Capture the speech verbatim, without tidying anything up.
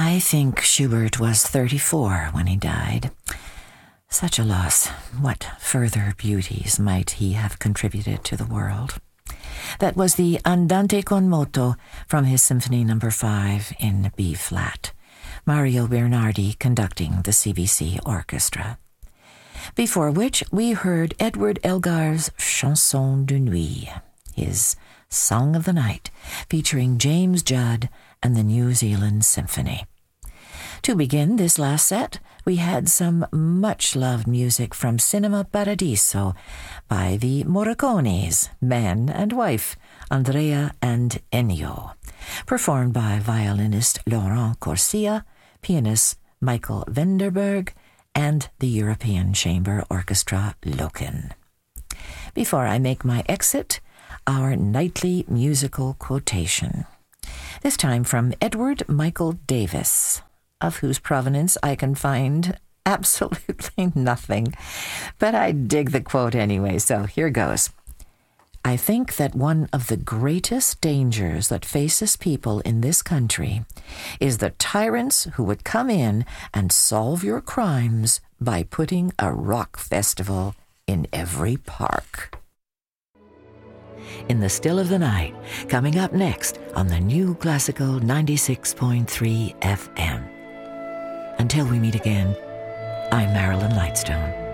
I think Schubert was thirty-four when he died. Such a loss. What further beauties might he have contributed to the world? That was the Andante con moto from his Symphony Number five in B-flat. Mario Bernardi conducting the C B C Orchestra. Before which we heard Edward Elgar's Chanson de Nuit, his Song of the Night, featuring James Judd and the New Zealand Symphony. To begin this last set, we had some much-loved music from Cinema Paradiso by the Morricones, man and wife, Andrea and Ennio, performed by violinist Laurent Corsia, pianist Michael Venderberg, and the European Chamber Orchestra Loken. Before I make my exit, our nightly musical quotation. This time from Edward Michael Davis, of whose provenance I can find absolutely nothing. But I dig the quote anyway, so here goes. I think that one of the greatest dangers that faces people in this country is the tyrants who would come in and solve your crimes by putting a rock festival in every park. In the Still of the Night, coming up next on the New Classical ninety-six point three F M. Until we meet again, I'm Marilyn Lightstone.